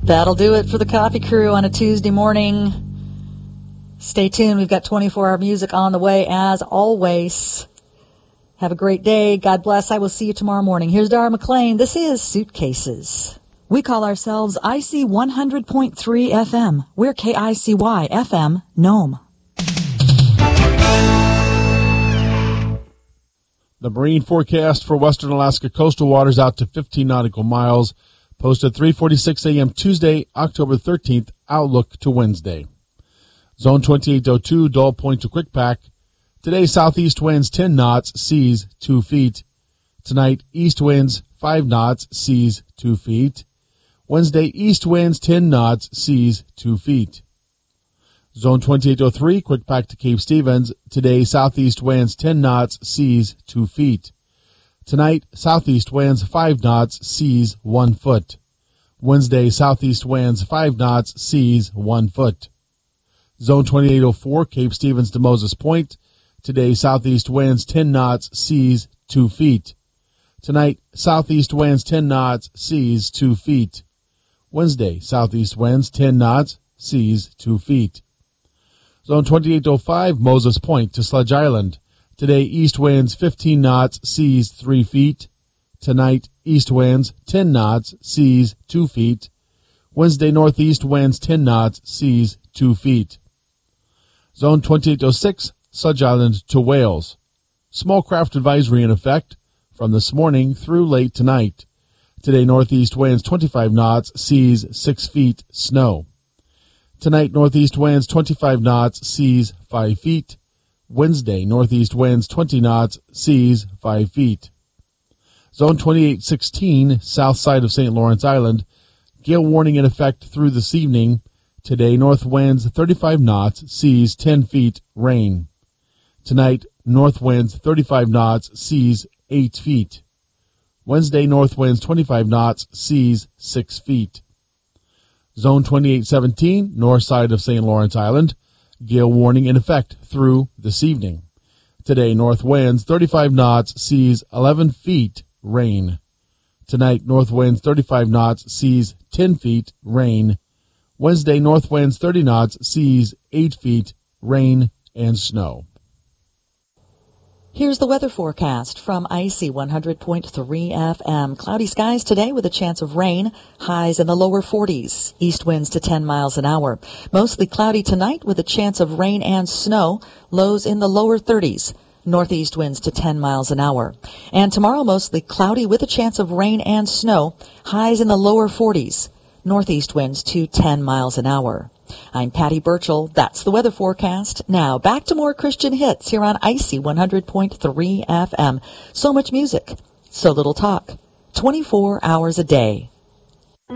That'll do it for the Coffee Crew on a Tuesday morning. Stay tuned. We've got 24-hour music on the way, as always. Have a great day. God bless. I will see you tomorrow morning. Here's Dara McClain. This is Suitcases. We call ourselves IC 100.3 FM. We're KICY FM, Nome. The marine forecast for western Alaska coastal waters out to 15 nautical miles. Posted 3:46 a.m. Tuesday, October 13th. Outlook to Wednesday. Zone 2802, Dull Point to Quickpack. Today, southeast winds 10 knots, seas 2 feet. Tonight, east winds 5 knots, seas 2 feet. Wednesday, east winds 10 knots, seas 2 feet. Zone 2803, Quickpack to Cape Stevens. Today, southeast winds 10 knots, seas 2 feet. Tonight, southeast winds 5 knots, seas 1 foot. Wednesday, southeast winds 5 knots, seas 1 foot. Zone 2804, Cape Stevens to Moses Point. Today, southeast winds 10 knots, seas 2 feet. Tonight, southeast winds 10 knots, seas 2 feet. Wednesday, southeast winds 10 knots, seas 2 feet. Zone 2805, Moses Point to Sledge Island. Today, east winds 15 knots, seas 3 feet. Tonight, east winds 10 knots, seas 2 feet. Wednesday, northeast winds 10 knots, seas 2 feet. Zone 2806, Sledge Island to Wales. Small craft advisory in effect from this morning through late tonight. Today, northeast winds 25 knots, seas 6 feet, snow. Tonight, northeast winds 25 knots, seas 5 feet. Wednesday, northeast winds 20 knots, seas 5 feet. Zone 2816, south side of St. Lawrence Island. Gale warning in effect through this evening. Today, north winds 35 knots, seas 10 feet, rain. Tonight, north winds 35 knots, seas 8 feet. Wednesday, north winds 25 knots, seas 6 feet. Zone 2817, north side of St. Lawrence Island. Gale warning in effect through this evening. Today, north winds 35 knots, seas 11 feet, rain. Tonight, north winds 35 knots, seas 10 feet, rain. Wednesday, north winds 30 knots, seas 8 feet, rain and snow. Here's the weather forecast from IC 100.3 FM. Cloudy skies today with a chance of rain. Highs in the lower 40s. East winds to 10 miles an hour. Mostly cloudy tonight with a chance of rain and snow. Lows in the lower 30s. Northeast winds to 10 miles an hour. And tomorrow mostly cloudy with a chance of rain and snow. Highs in the lower 40s. Northeast winds to 10 miles an hour. I'm Patty Burchell. That's the weather forecast. Now, back to more Christian hits here on IC 100.3 FM. So much music, so little talk. 24 hours a day.